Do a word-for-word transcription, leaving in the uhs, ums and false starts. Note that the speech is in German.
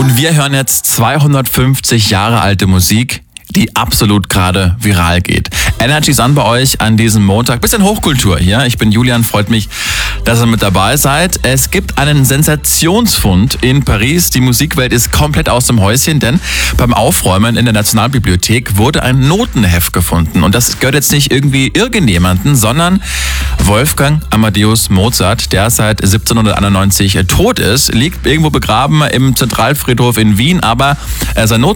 Und wir hören jetzt zweihundertfünfzig Jahre alte Musik, die absolut gerade viral geht. Energy Sun bei euch an diesem Montag. Bisschen Hochkultur hier. Ich bin Julian, freut mich, dass ihr mit dabei seid. Es gibt einen Sensationsfund in Paris. Die Musikwelt ist komplett aus dem Häuschen, denn beim Aufräumen in der Nationalbibliothek wurde ein Notenheft gefunden. Und das gehört jetzt nicht irgendwie irgendjemanden, sondern Wolfgang Amadeus Mozart, der seit siebzehnhunderteinundneunzig tot ist, liegt irgendwo begraben im Zentralfriedhof in Wien, aber sein Notenheft